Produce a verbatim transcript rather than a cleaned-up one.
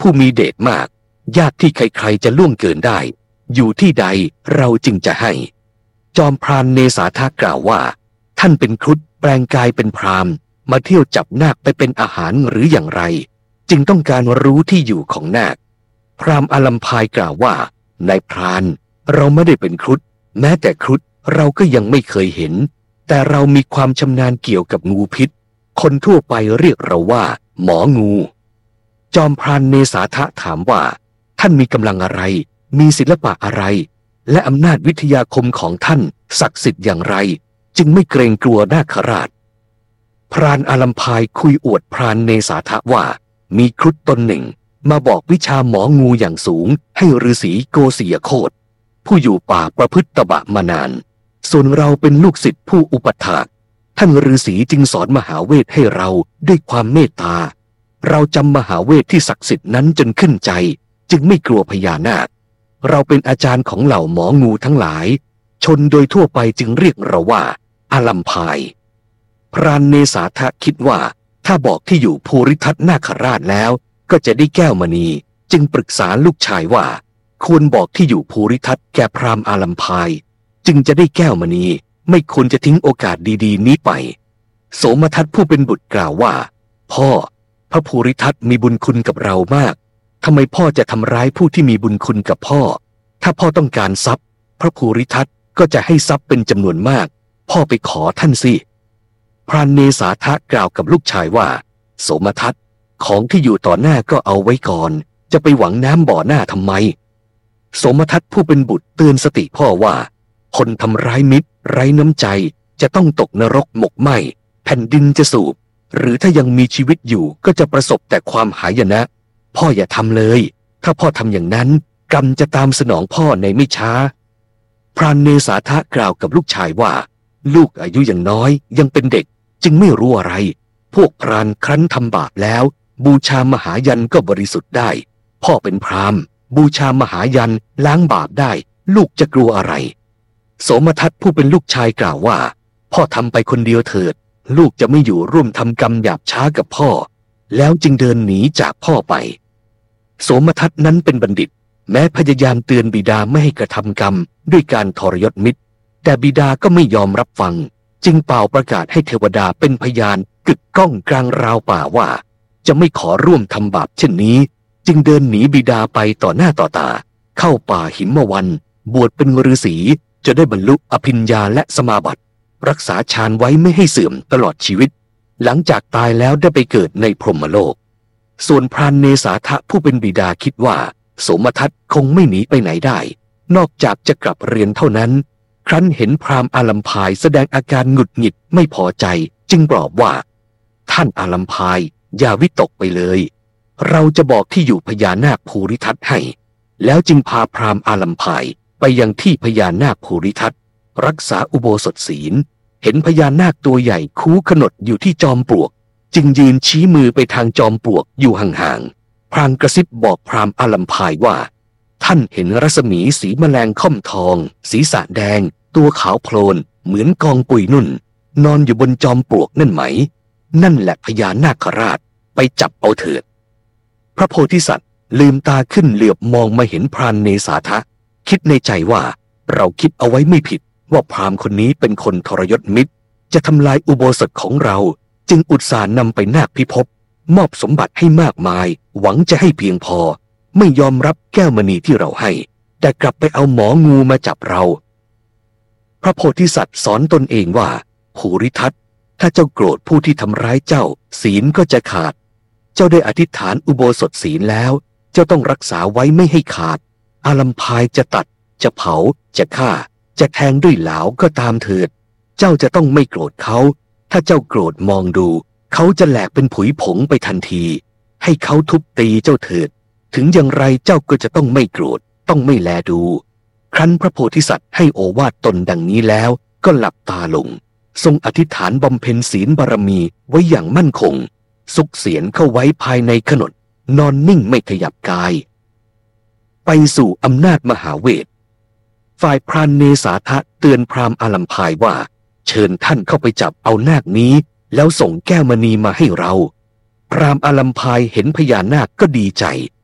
ผู้มีเดชมากญาติที่ใครๆจะล่วงเกินได้อยู่ที่ใดเราจึงจะให้จอมพรานเนสาทะกล่าวว่าท่านเป็นครุฑแปลงกายเป็นพราหมณ์มาเที่ยวจับนาคไปเป็นอาหารหรืออย่างไรจึงต้องการรู้ที่อยู่ของนาคพราหมณ์อลัมพายกล่าวว่านายพรานเราไม่ได้เป็นครุฑแม้แต่ครุฑเราก็ยังไม่เคยเห็นแต่เรามีความชำนาญเกี่ยวกับงูพิษคนทั่วไปเรียกเราว่าหมองูจอมพรานเนสาทะถามว่าท่านมีกำลังอะไรมีศิลปะอะไรและอำนาจวิทยาคมของท่านศักดิ์สิทธิ์อย่างไรจึงไม่เกรงกลัวนาคราชพรานอาลัมพายคุยอวดพรานเนสาทะว่ามีครุฑตนหนึ่งมาบอกวิชาหมองูอย่างสูงให้ฤาษีโกศิยโคตผู้อยู่ป่าประพฤติตบะมานานส่วนเราเป็นลูกศิษย์ผู้อุปถากท่านฤาษีจึงสอนมหาเวทให้เราด้วยความเมตตาเราจำมหาเวทที่ศักดิ์สิทธิ์นั้นจนขึ้นใจจึงไม่กลัวพญานาคเราเป็นอาจารย์ของเหล่าหมองูทั้งหลายชนโดยทั่วไปจึงเรียกเราว่าอาลัมพายพรานเนสาทะคิดว่าถ้าบอกที่อยู่ภูริทัตนาคราชแล้วก็จะได้แก้วมณีจึงปรึกษาลูกชายว่าควรบอกที่อยู่ภูริทัตแก่พราหมณ์อาลัมพายจึงจะได้แก้วมณีไม่ควรจะทิ้งโอกาสดีๆนี้ไปโสมทัตผู้เป็นบุตรกล่าวว่าพ่อพระภูริทัตมีบุญคุณกับเรามากทำไมพ่อจะทำร้ายผู้ที่มีบุญคุณกับพ่อถ้าพ่อต้องการทรัพย์พระภูริทัตก็จะให้ทรัพย์เป็นจำนวนมากพ่อไปขอท่านสิพรานเนสาทะกล่าวกับลูกชายว่าโสมทัตของที่อยู่ต่อหน้าก็เอาไว้ก่อนจะไปหวังน้ำบ่อหน้าทำไมโสมทัตผู้เป็นบุตรเตือนสติพ่อว่าคนทำร้ายมิตรไร้น้ำใจจะต้องตกนรกหมกไหม้แผ่นดินจะสูบหรือถ้ายังมีชีวิตอยู่ก็จะประสบแต่ความหายนะพ่ออย่าทำเลยถ้าพ่อทำอย่างนั้นกรรมจะตามสนองพ่อในไม่ช้าพรานเนสาทะกล่าวกับลูกชายว่าลูกอายุยังน้อยยังเป็นเด็กจึงไม่รู้อะไรพวกพรานครั้นทำบาปแล้วบูชามหายันก็บริสุทธิ์ได้พ่อเป็นพราหมณ์บูชามหายันล้างบาปได้ลูกจะกลัวอะไรโสมทัตผู้เป็นลูกชายกล่าวว่าพ่อทำไปคนเดียวเถิดลูกจะไม่อยู่ร่วมทำกรรมหยาบช้ากับพ่อแล้วจึงเดินหนีจากพ่อไปโสมทัตนั้นเป็นบัณฑิตแม้พยายามเตือนบิดาไม่ให้กระทำกรรมด้วยการทรยศมิตรแต่บิดาก็ไม่ยอมรับฟังจึงเป่าประกาศให้เทวดาเป็นพยานกึกก้องกลางราวป่าว่าจะไม่ขอร่วมทำบาปเช่นนี้จึงเดินหนีบิดาไปต่อหน้าต่อตาเข้าป่าหิมวันบวชเป็นฤาษีจะได้บรรลุอภิญญาและสมาบัติรักษาฌานไว้ไม่ให้เสื่อมตลอดชีวิตหลังจากตายแล้วได้ไปเกิดในพรหมโลกส่วนพรานเนสาทะผู้เป็นบิดาคิดว่าโสมทัตคงไม่หนีไปไหนได้นอกจากจะกลับเรียนเท่านั้นครั้นเห็นพราหมณ์อาลัมพายแสดงอาการหงุดหงิดไม่พอใจจึงปลอบว่าท่านอาลัมพายอย่าวิตกไปเลยเราจะบอกที่อยู่พญานาคภูริทัตให้แล้วจึงพาพราหมณ์อาลัมพายไปยังที่พญานาคภูริทัตรักษาอุโบสถศีลเห็นพญานาคตัวใหญ่คูขนดอยู่ที่จอมปลวกจึงยืนชี้มือไปทางจอมปลวกอยู่ห่างๆพรางกระซิบบอกพราหมณ์อาลัมพายว่าท่านเห็นรัศมีสีแมลงค่อมทองศีรษะแดงตัวขาวโพลนเหมือนกองปุยนุ่นนอนอยู่บนจอมปลวกนั่นไหมนั่นแหละพญานาคราชไปจับเอาเถิดพระโพธิสัตว์ลืมตาขึ้นเหลือบมองมาเห็นพรานเนสาทะคิดในใจว่าเราคิดเอาไว้ไม่ผิดว่าพราหมณ์คนนี้เป็นคนทรยศมิตรจะทำลายอุโบสถของเราจึงอุตส่าห์นำไปนาคพิภพมอบสมบัติให้มากมายหวังจะให้เพียงพอไม่ยอมรับแก้วมณีที่เราให้แต่กลับไปเอาหมองูมาจับเราพระโพธิสัตว์สอนตนเองว่าภูริทัตถ้าเจ้าโกรธผู้ที่ทำร้ายเจ้าศีลก็จะขาดเจ้าได้อธิษฐานอุโบสถศีลแล้วเจ้าต้องรักษาไว้ไม่ให้ขาดอาลัมพายจะตัดจะเผาจะฆ่าจะแทงด้วยเหลาก็ตามเถิดเจ้าจะต้องไม่โกรธเขาถ้าเจ้าโกรธมองดูเขาจะแหลกเป็นผุยผงไปทันทีให้เขาทุบตีเจ้าเถิดถึงอย่างไรเจ้าก็จะต้องไม่โกรธต้องไม่แลดูครั้นพระโพธิสัตว์ให้โอวาทตนดังนี้แล้วก็หลับตาลงทรงอธิษฐานบำเพ็ญศีลบารมีไว้อย่างมั่นคงสุกเสียนเข้าไว้ภายในขนดนอนนิ่งไม่ขยับกายไปสู่อำนาจมหาเวทฝ่ายพรานเนสาทะเตือนพราหมณ์อาลัมพายว่าเชิญท่านเข้าไปจับเอานาคนี้แล้วส่งแก้วมณีมาให้เราพราหมณ์อาลัมพายเห็นพญานาคก็ดีใจ